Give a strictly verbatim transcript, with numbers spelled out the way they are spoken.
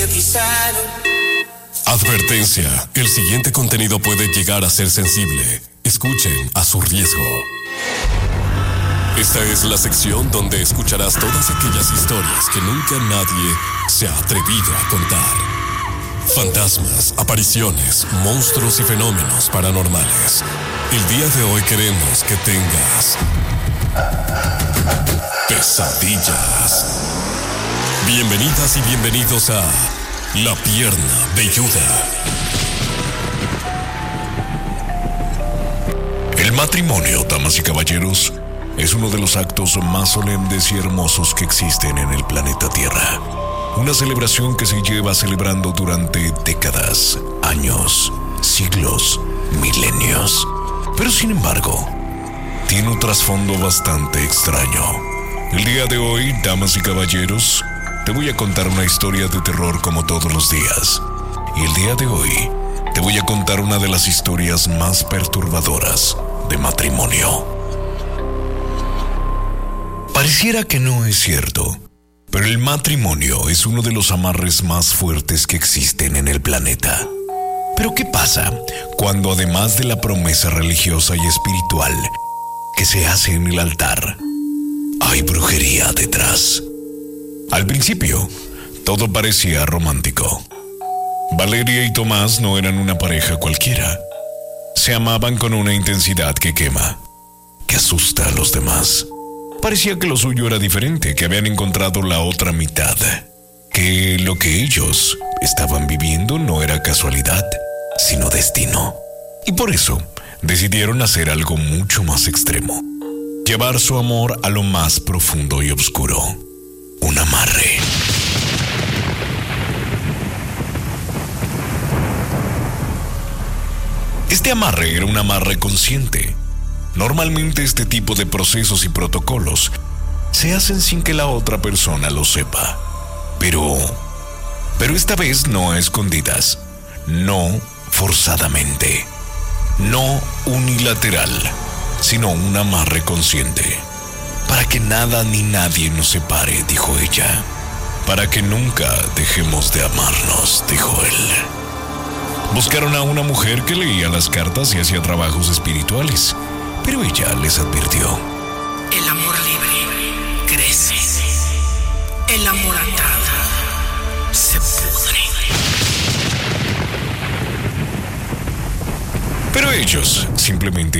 Advertencia, el siguiente contenido puede llegar a ser sensible. Escuchen a su riesgo. Esta es la sección donde escucharás todas aquellas historias que nunca nadie se ha atrevido a contar. Fantasmas, apariciones, monstruos y fenómenos paranormales. El día de hoy queremos que tengas pesadillas. Bienvenidas y bienvenidos a La Pierna Velluda. El matrimonio, damas y caballeros, es uno de los actos más solemnes y hermosos que existen en el planeta Tierra. Una celebración que se lleva celebrando durante décadas, años, siglos, milenios. Pero sin embargo, tiene un trasfondo bastante extraño. El día de hoy, damas y caballeros, te voy a contar una historia de terror como todos los días. Y el día de hoy, te voy a contar una de las historias más perturbadoras de matrimonio. Pareciera que no es cierto, pero el matrimonio es uno de los amarres más fuertes que existen en el planeta. Pero ¿qué pasa cuando además de la promesa religiosa y espiritual que se hace en el altar, hay brujería detrás? Al principio, todo parecía romántico. Valeria y Tomás no eran una pareja cualquiera. Se amaban con una intensidad que quema, que asusta a los demás. Parecía que lo suyo era diferente, que habían encontrado la otra mitad, que lo que ellos estaban viviendo no era casualidad, sino destino. Y por eso decidieron hacer algo mucho más extremo: llevar su amor a lo más profundo y oscuro. Un amarre. Este amarre era un amarre consciente. Normalmente este tipo de procesos y protocolos se hacen sin que la otra persona lo sepa. Pero... Pero esta vez no a escondidas. No forzadamente. No unilateral, sino un amarre consciente. Para que nada ni nadie nos separe, dijo ella. Para que nunca dejemos de amarnos, dijo él. Buscaron a una mujer que leía las cartas y hacía trabajos espirituales, pero ella les advirtió: el amor libre crece. El amor atado se pudre. Pero ellos simplemente